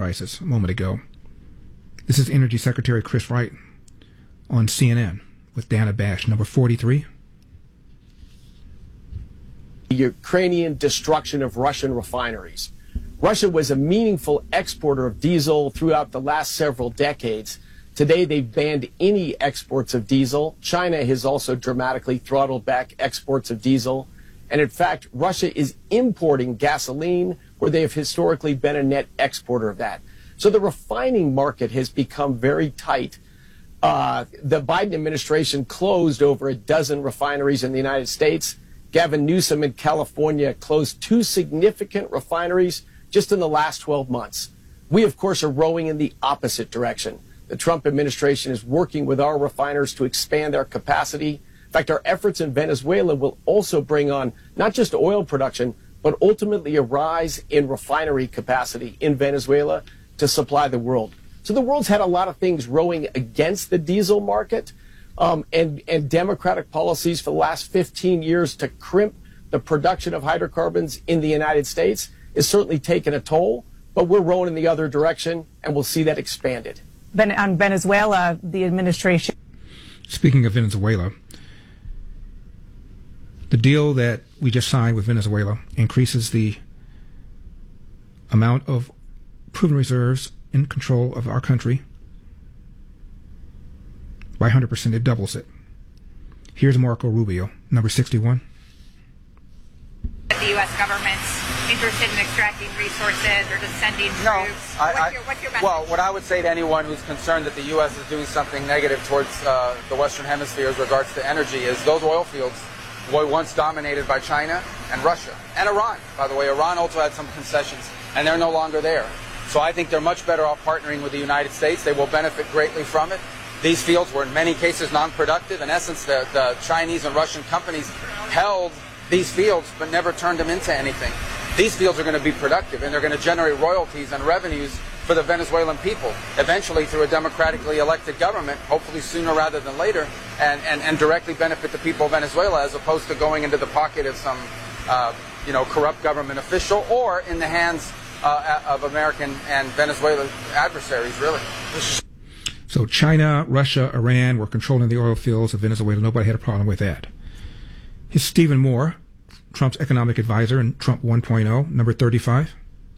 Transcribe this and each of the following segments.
prices a moment ago. This is Energy Secretary Chris Wright on CNN with Dana Bash, number 43. The Ukrainian destruction of Russian refineries. Russia was a meaningful exporter of diesel throughout the last several decades. Today, they've banned any exports of diesel. China has also dramatically throttled back exports of diesel. And in fact, Russia is importing gasoline, where they have historically been a net exporter of that. So the refining market has become very tight. The Biden administration closed over a dozen refineries in the United States. Gavin Newsom in California closed 2 significant refineries just in the last 12 months. We, of course, are rowing in the opposite direction. The Trump administration is working with our refiners to expand their capacity. In fact, our efforts in Venezuela will also bring on not just oil production, but ultimately a rise in refinery capacity in Venezuela to supply the world. So the world's had a lot of things rowing against the diesel market, and democratic policies for the last 15 years to crimp the production of hydrocarbons in the United States is certainly taken a toll, but we're rowing in the other direction, and we'll see that expanded. On Venezuela, the administration... Speaking of Venezuela, the deal that we just signed with Venezuela increases the amount of proven reserves in control of our country by 100%. It doubles it. Here's Marco Rubio, number 61. The U.S. government's interested in extracting resources or just sending troops? No. What's your message? Well, what I would say to anyone who's concerned that the U.S. is doing something negative towards the Western Hemisphere as regards to energy is those oil fields were once dominated by China and Russia and Iran. By the way, Iran also had some concessions, and they're no longer there. So I think they're much better off partnering with the United States. They will benefit greatly from it. These fields were in many cases non-productive. In essence, the Chinese and Russian companies held these fields but never turned them into anything. These fields are going to be productive, and they're going to generate royalties and revenues for the Venezuelan people, eventually through a democratically elected government, hopefully sooner rather than later, and directly benefit the people of Venezuela as opposed to going into the pocket of some corrupt government official or in the hands of American and Venezuelan adversaries, really. So China, Russia, Iran were controlling the oil fields of Venezuela. Nobody had a problem with that. Here's Stephen Moore, Trump's economic advisor in Trump 1.0, number 35.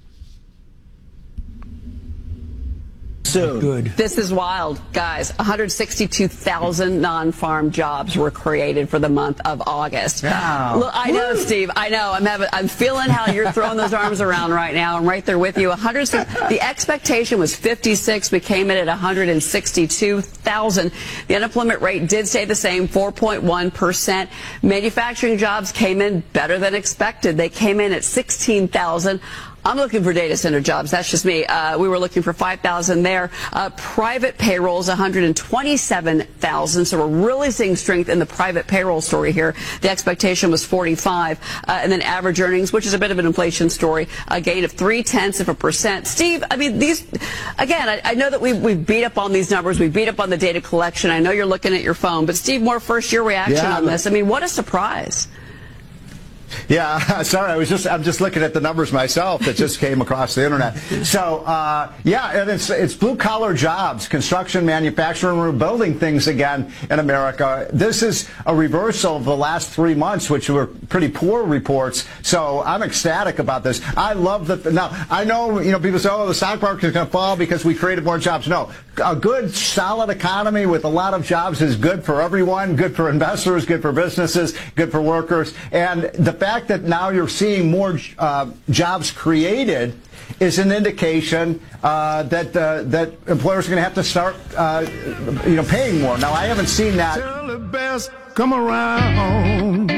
So good. This is wild, guys. 162,000 non-farm jobs were created for the month of August. Wow. Look, I know, Steve. I know. I'm feeling how you're throwing those arms around right now. I'm right there with you. The expectation was 56. We came in at 162,000. The unemployment rate did stay the same, 4.1%. Manufacturing jobs came in better than expected. They came in at 16,000. I'm looking for data center jobs. That's just me. We were looking for 5,000 there. Private payrolls, 127,000. So we're really seeing strength in the private payroll story here. The expectation was 45. And then average earnings, which is a bit of an inflation story, a gain of 0.3%. Steve, I mean, these, again, I know that we've beat up on these numbers. We've beat up on the data collection. I know you're looking at your phone. But Steve Moore, first, your reaction on this. I mean, what a surprise. Yeah, sorry, I'm just looking at the numbers myself that just came across the internet. So, and it's blue-collar jobs, construction, manufacturing, we're building things again in America. This is a reversal of the last 3 months, which were pretty poor reports. So I'm ecstatic about this. I love that. Now, I know, people say, oh, the stock market is going to fall because we created more jobs. No, a good, solid economy with a lot of jobs is good for everyone, good for investors, good for businesses, good for workers. And the fact that now you're seeing more jobs created is an indication that employers are going to have to start, paying more. Now, I haven't seen that. Tell the best, come around.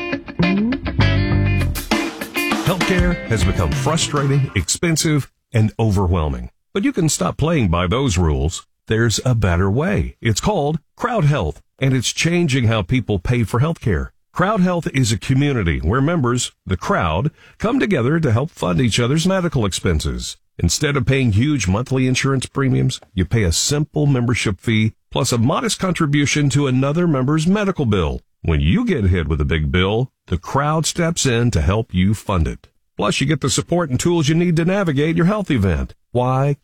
Healthcare has become frustrating, expensive, and overwhelming. But you can stop playing by those rules. There's a better way. It's called Crowd Health, and it's changing how people pay for healthcare. Crowd Health is a community where members, the crowd, come together to help fund each other's medical expenses. Instead of paying huge monthly insurance premiums, you pay a simple membership fee plus a modest contribution to another member's medical bill. When you get hit with a big bill, the crowd steps in to help you fund it. Plus, you get the support and tools you need to navigate your health event. Why